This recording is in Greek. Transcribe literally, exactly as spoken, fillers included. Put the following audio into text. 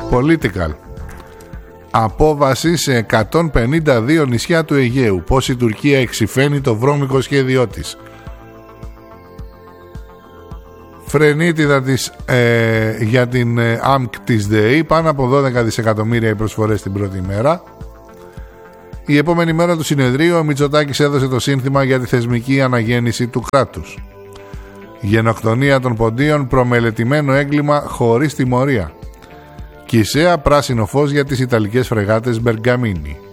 Political. Απόβαση σε εκατόν πενήντα δύο νησιά του Αιγαίου. Πώς η Τουρκία εξυφαίνει το βρώμικο σχέδιό της. Φρενίτιδα της, ε, για την ε, ΑΜΚ της ΔΕΗ. Πάνω από δώδεκα δισεκατομμύρια οι προσφορές την πρώτη μέρα. Η επόμενη μέρα του συνεδρίου ο Μητσοτάκης έδωσε το σύνθημα για τη θεσμική αναγέννηση του κράτους. Γενοκτονία των ποντίων, προμελετημένο έγκλημα χωρίς τιμωρία. Κισέα πράσινο φως για τις Ιταλικές φρεγάτες Μπεργκαμίνι.